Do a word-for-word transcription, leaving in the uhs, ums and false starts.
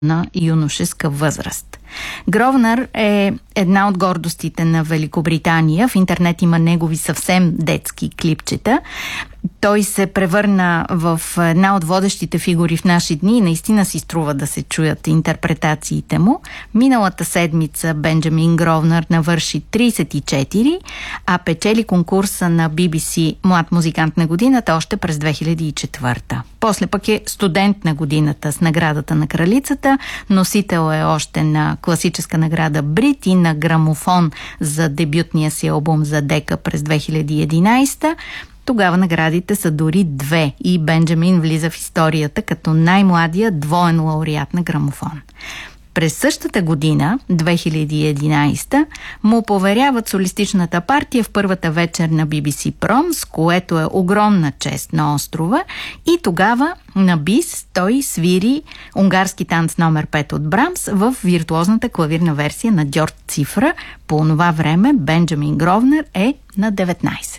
на юношеска възраст. Гровнър е една от гордостите на Великобритания. В интернет има негови съвсем детски клипчета. Той се превърна в една от водещите фигури в наши дни и наистина си струва да се чуят интерпретациите му. Миналата седмица Бенджамин Гровнър навърши трийсет и четири, а печели конкурса на Би Би Си Млад музикант на годината още през две хиляди и четвърта. После пък е студент на годината с наградата на кралицата, носител е още на класическа награда Брит и на грамофон за дебютния си албум за Дека през две хиляди и единайсета. Тогава наградите са дори две и Бенджамин влиза в историята като най-младия двоен лауреат на грамофон. През същата година, две хиляди и единайсета, му поверяват солистичната партия в първата вечер на Би Би Си Пром, с което е огромна чест на острова, и тогава на бис той свири унгарски танц номер пет от Брамс в виртуозната клавирна версия на Дьорд Цифра. По това време Бенджамин Гровнър е на деветнайсет.